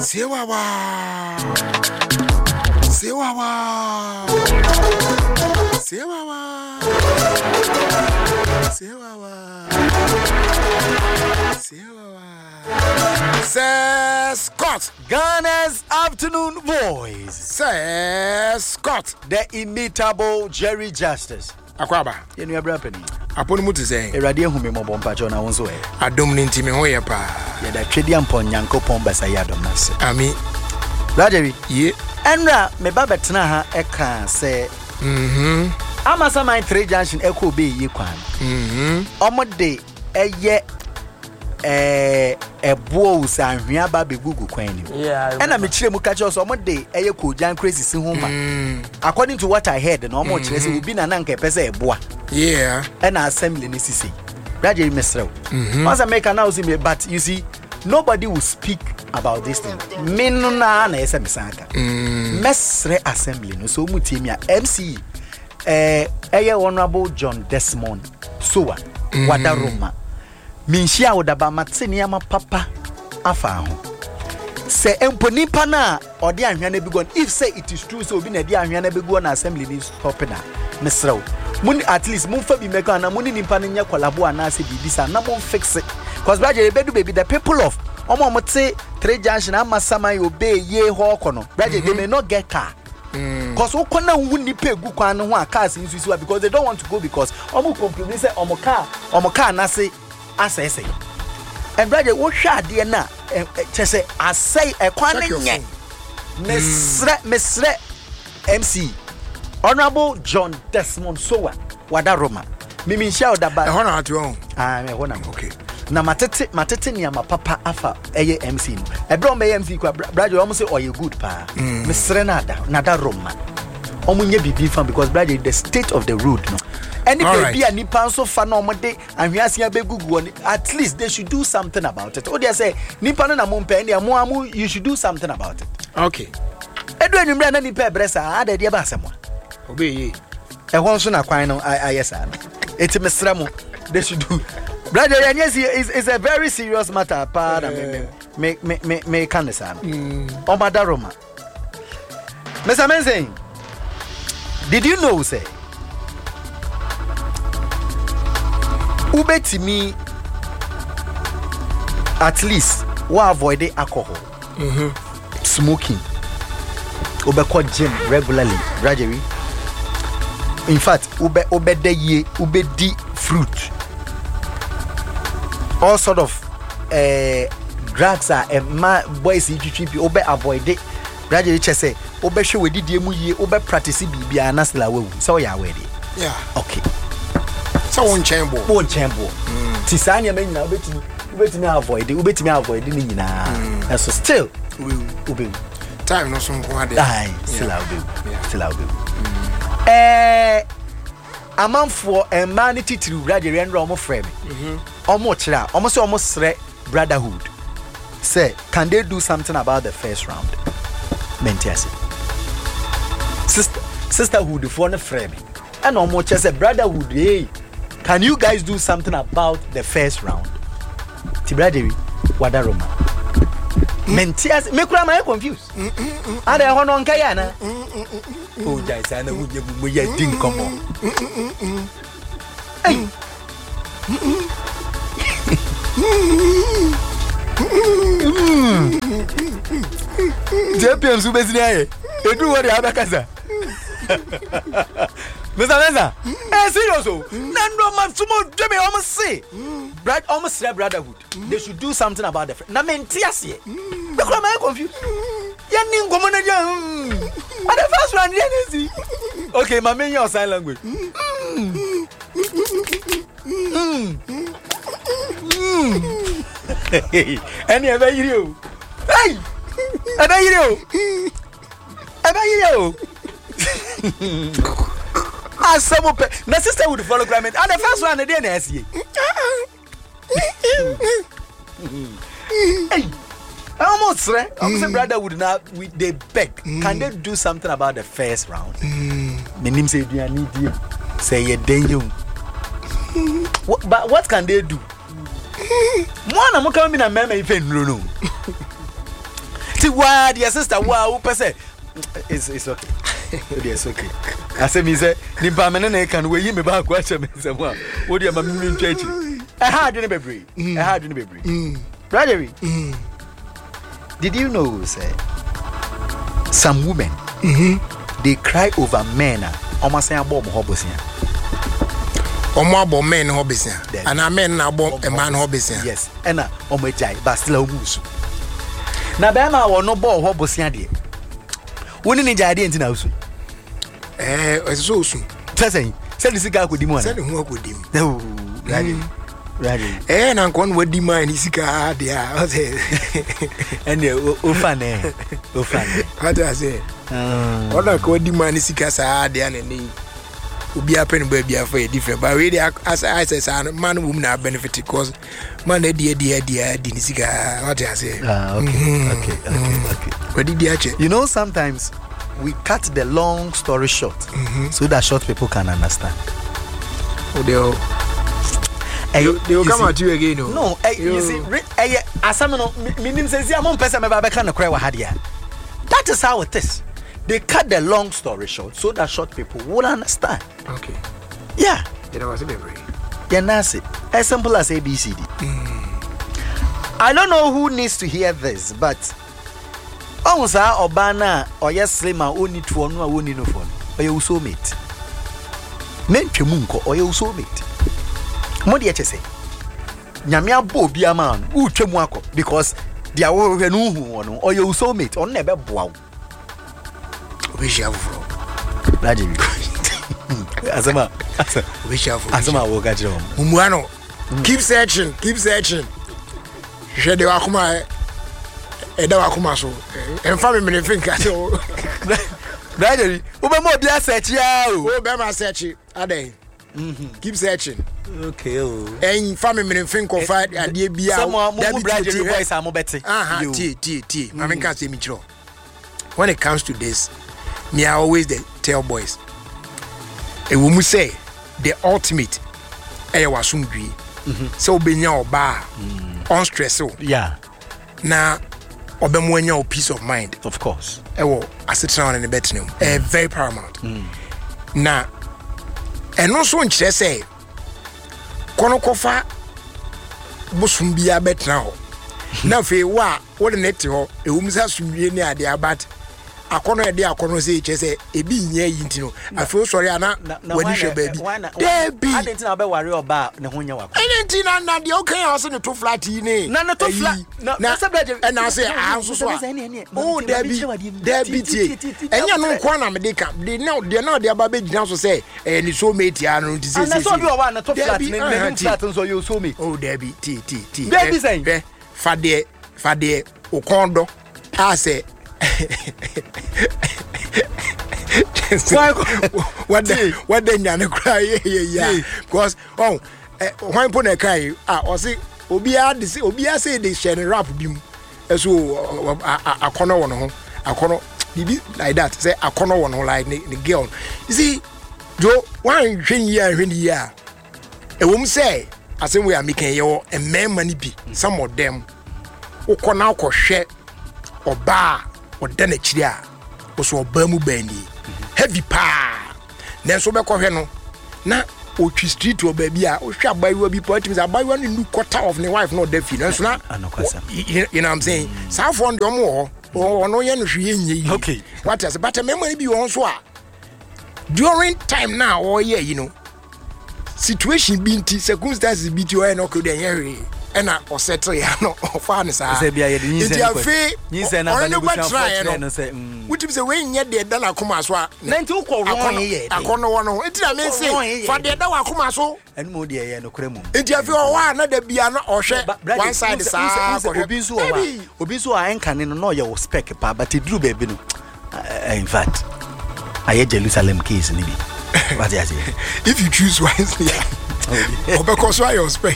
Sewawa. Sewawa. Sewawa. Sewawa. Sewawa. Sir Scott, Ghana's afternoon voice. Sir Scott, The imitable Jerry Justice. Akwaba. Yenu ya brapeni. Aponi muti say. Eradi ehumi mo bompa jona wonso e. Adom ni ntimi ho ye pa. Ya da twedi ampon nyankopon basa ya dom nase. Ami. Rajewi. Ye. Enra me ba betena ha eka se. Amasa my 3 junction eko be ye kwan. Omode eye ebo usanhwea ba be gugu kwan ni. Yeah. Ena me kire mu ka che so omode eye kojan crazy si ho ma. According to what I heard, no more kire se obi na nanka pese eboa. Yeah. Ena assembly ni sisi. Rajewi mesrew. Once I make now see me, but you see nobody will speak about this thing. Minuna na ese misaka. Mesre assembly no so mutie mi a MC Honorable John Desmond Sowa Wadaroma. Minshia odaba matini ama papa afa ho. Se emponipa na odi ahwa na bigon if say it is true so obi na di ahwa na bigon na assembly ni stop na mesrew. Mun at least mun fa bi meka na mun ni nipa na nya collabo ana se bibisa na mun fix it. Cause Braje bedu baby the people of omomote 3 junction amasama obey ye ho kono. Braje they may not get car. Cause ukona wuni pe gu kwan ho a cars nsusu because they don't want to go because omo complain say omo car na say asese. And Braje wo hwa de na chese asai ekwan nye. Mesre MC Honorable John Desmond Sowa Wadaroma. Mimi sha odaba. E hona atu on. Me hona. Okay. Na matete ni ama papa afa eye MC no. Ebro me MC kwa Braje omo say oye good pa. Mesre na da Roma. Omo nye bibi fan because Braje the state of the road no. Any baby and nipa so fa na omo de anhwiase abegugu at least they should do something about it. O dey say nipa no na mo mpa ene amu you should do something about it. Okay. Edu enumre na nipa ebresa ada de ba asemo. Obey. E ho nso na kwan no ayesa no. Eti mesra mo they should do. Brother, yes, it's a very serious matter. Pardon me can this Omadaroma. Mr. Mensing, did you know, say, Ubeti me at least wa avoid alcohol, smoking, ubeko gym regularly, gradually. In fact, ubedi fruit. All sort of drugs are boys you obe avoid it. Gradually say obe show we did mu ye obe practice bibia na sla we so ya we dey. Yeah. Okay. So won chamber. Ti sanya me nyina obetimi avoid ni nyina. So still ube. Time no so nko ade. Still ube. Amanfo emani titiri gradually and omo frame. Omo chira, omo say omo sre brotherhood. Say, can they do something about the first round? Mentiasi. Sisterhood for the frame. And omo say brotherhood, hey, can you guys do something about the first round? Tibradewi, Wadaroma. Mentiasi, me kura ma confused. Ade hono nkaya na. Oh, jai sana mu ye din komo. Hey. JPM subesini aye. Edu wori abakaza. Mesa. Serious oh. Nando man sumo dweme omo say. Almost brotherhood. They should do something about the na mentiasi. Be kura ma confused. Ya ni ngomo na dia. At the first round see. Okay, my main your sign language. Any ever you? Hey! Ever you? As some my sister would follow climate. And the first one, the DNS. Hey! Almost, brother would not. They beg. Can they do something about the first round? The name say you need you. Say you danger. But what can they do? One, I'm coming and meme even no. Tiwa, dear sister, wow, per se. It's okay. It's okay. I said, me say, the permanent can weigh him about question. What do you mean, church? I had in a baby. I had in a baby. Brother, did you know, say, some women, they cry over men, almost saying, Bob Hobbosia. Omo men hobbies, and a man now a man hobbies. Yes, and my jai, but still moose. Now, Bama or no ball Hobbosia, dear. Wouldn't need idea in house. So soon. Say, the cigar with him. Send him work with him. No, Ready. And I'm going with the man is car, dear. And Ufane. What I say? What I call the man is car, dear, and will be happening baby for a different. But really, as I say, man, woman are benefited because man, dear, didn't see what I say. Okay. What did you check? You know, sometimes we cut the long story short so that short people can understand. They will come at you again. No, you see, as some meaning says, I'm on person, I can't cry. That is how it is. They cut the long story short so that short people will understand. Okay. Yeah. It was a baby. Yeah, that's it. As simple as ABCD. I don't know who needs to hear this, but Onsa Obana or yes slimmer only to one only no phone or you so meet. Menchemunko or you so meet. Modi say Nyamia bo be a man who chemwako because they are all who or you so meet or never bow. We shall Asama will get you. Umuano, keep searching. Shade Wakuma Edawakuma so. And family may think so. Brother, Ubamo be a search ya. Obama search it. Ade. Keep searching. Okay. And family may think of fight and ye be out. Brother, voice am betting. T. I mean, can't say me true. When it comes to this, me I always tell boys. A woman say the ultimate was soon be so be your bar on stress. Yeah. Now, obemwenya peace of mind. Of course. I sit down in the bedroom. Very paramount. Now, and also in say, Konokofa Busumbia bet now. Now, for what a net a woman's house to be near the abat. I can't say, a being ye, I feel sorry, Anna, when you should baby. Debbie, I didn't know worry about the Hunya. I didn't know the okay, also the 2 flat in it. None of 2 flat. And I say, I'm so sorry. Oh, Debbie, and you know, Quana Medica, they know their baby now to say, and it's so made Tiano to say, I saw you one a 2 flat, so you saw me. Oh, Debbie, T. Debbie saying, Fade, Okondo, I say. What then you cry? Yeah, because when put a cry, or say, Obia say they share rap beam. So a corner one, a corner like that. Say a corner one like the girl. You see, Joe, one year, a woman say, I say we are making your a man money be some of them who can now share or bar. Or done a chia was so Bermu Bendy. Heavy pa. Then so back of no. Now, Ochi street to a baby, or shall buy will be poetry. I buy one new quarter of the wife, not deaf. You know what I'm saying? South one more or no yen. Okay. What as but a memory be on so. During time now, or yeah, you know, situation being circumstances be to an okay. And I was settle ya no fairness ah it ya fe only try no which is way nye de da na koma so a nanti ukọ wrong ye akono wono enti na me say for de da wa koma so enu mo de ye no kremu enti ya fe o wa na da bia na o hwe one side sa obi so a enka ne no ye wo spec pa but eduru ba bi no in fact aye Jerusalem case ni bi what you say if you choose wisely because why your spec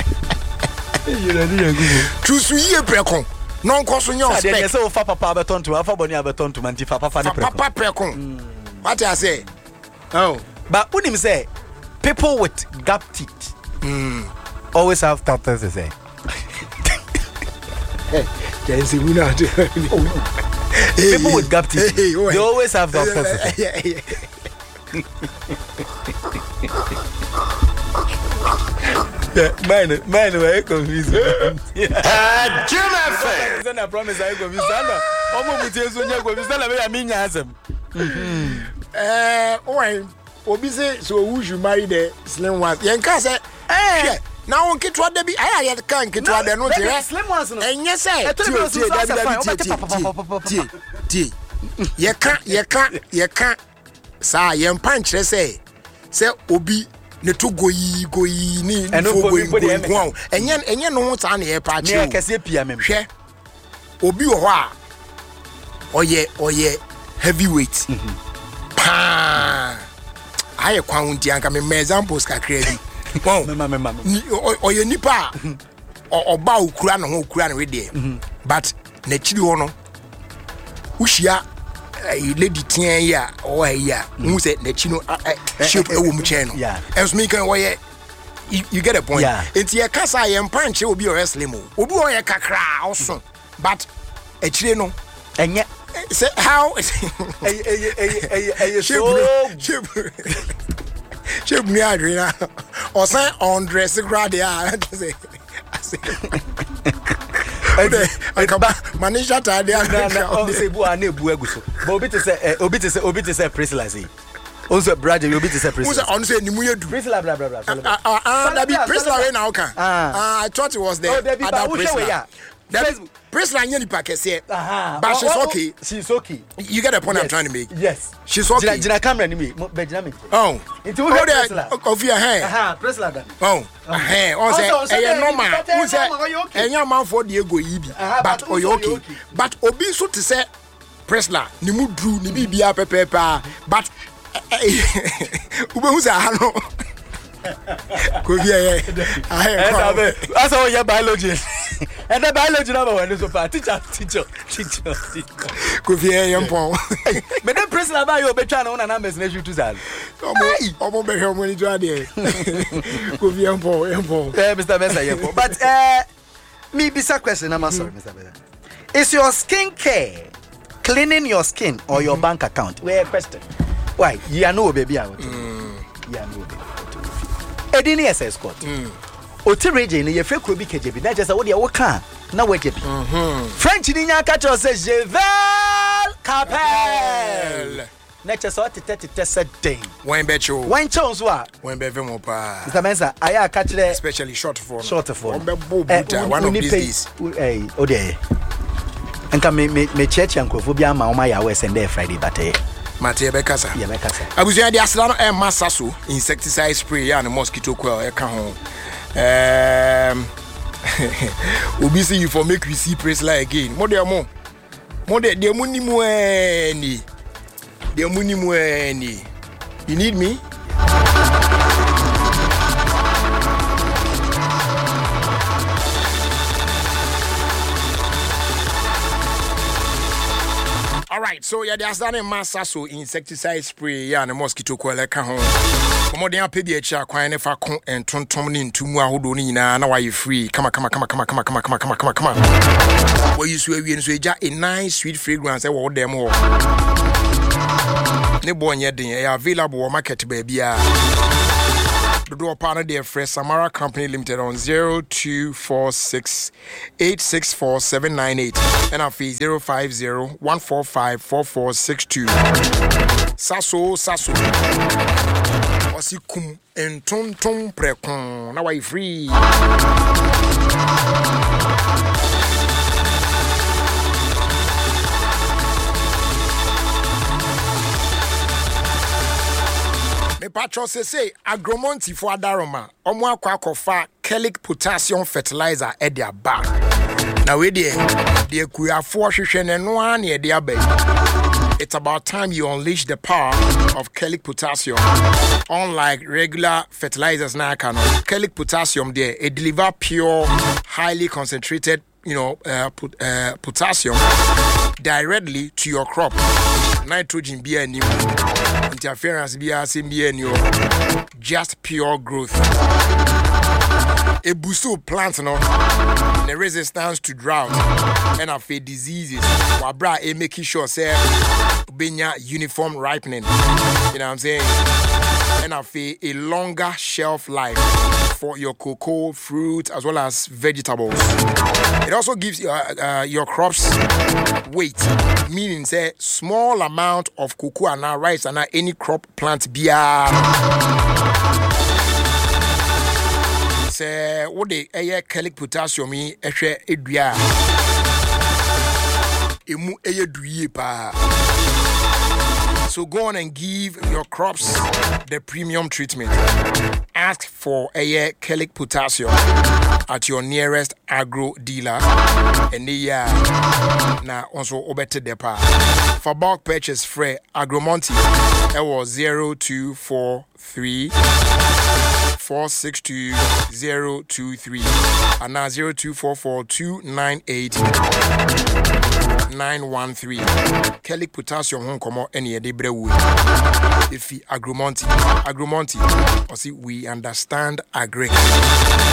True sweet precon. Non consumer spec. So fa papa beton to afa boni abeton to manti fa papa ne precon. Papa precon. What I say? Oh, but when him say people with gap teeth always have tattoos to say. Yes, we know. People with gap teeth, they always have that person. Mine were confused. I promise I confused. Obi say so who should marry the slim ones? Yenka say, now on kitwa debi I can kitwa de no te slim ones no. Enye say ti ye ka sa ye mpan kire say obi ne to goyi ni fo goyi ho enye no ho ta na ye pa kire. Me kase pia me. Hwe obi wo ho a oye heavyweight. Pa aye kwan nti anka me examples kakra bi. Wow. Oye nipa oba okura no ho okura no we de. But na chiri ho no ushia lady tien ya o ya hu say na chi no shape e wo mu chen no. Enso me kan oye you get a point. Enti ye kasa ye mpanche obi o wrestling o. Obi o ye kakra oso. But e chiri no enye say how shape me adrena or say on dress grade I say manisha tade na say bu anebu aguso but obi to say press like say also brother obi to say press who say on say nimu yedu press blah that be press la now can I thought it was the other press la nyani pa kese but she's okay. She's okay. You get the point. Yes. I'm trying to make. Yes. She's okay. Jina camera ni me Benjamin. Oh. Into who press la of your hair. Press la. Oh. On say normal. Who say enya man for the ego yibi but you okay. But obi so to say press la ni mu dru ni bibia pepepa but ube who say hano could be that's all your biology. And the biology number one is so far. Teacher. Could be a young pong. But then press la by your betran on an ambassador to Zal. Almost be home when you are there. Could be young pong. Mr. Bessa, but me be a question. I'm sorry, Mr. Bessa. Is your skin care cleaning your skin or your bank account? Where question? Why? You know, baby. I want to. You know, baby. Edini SS court. Oti region ye fe kro bi kejebi na just say wo de wo kan na wo jebi. French ni nya ka cho say je vais capel. Na che so tete say den. When becho. When chance wa. When be ve mo pa. Mr. Mensa aya ka kire especially short form. When be bobuta one of these days. O de. Enka me church yankofo bi ama o ma ya we send Friday batay. Mate Bekasa. Yeah, Bekasa. Abusia de asla no e masaso insecticide spray ya no mosquito coil e ka ho. Obi see you for make we see press like again. Mo de munimu ni. De munimu ni. You need me? All right, so yeah, there's that masaso insecticide spray ya na mosquito coil ka ho. Komo den apedi a cha kwan ne fa kon entontom ne ntumu ahodo ni nyina na why free. Come. What you swear we so eja a nice sweet fragrance e wo dem ho. Ne bonye den e available on market baby a. Do partner their fresh Samara Company Limited on 0246 864 798 and our fee 050 145 4462. Saso Osikum and Tonton Precon. Now I free. Patros say agromonti for adaroma omo akwa akofa Kelic potassium fertilizer e dia ba na we de kuafo hwehwe ne no a na e dia ba. It's about time you unleash the power of Kelic potassium. Unlike regular fertilizers na can Kelic potassium there it deliver pure highly concentrated potassium directly to your crop. Nitrogen be any interference be as in be any just pure growth. a boost plant no the resistance to drought and of diseases. Wabra making sure say benya uniform ripening. You know what I'm saying? And of a longer shelf life for your cocoa, fruit, as well as vegetables. It also gives your crops weight, meaning say small amount of cocoa and rice and any crop plant beer. Say what the air calic potassium edua emu duye pa. So go on and give your crops the premium treatment. Ask for a Kelic potassium at your nearest agro dealer. And now also obete depa. For bulk purchase free Agromonti, it was 0243 462 and now 0244 298 913. Kelic potassium hon komo any de brewu. If Agromonti, or see we understand agri.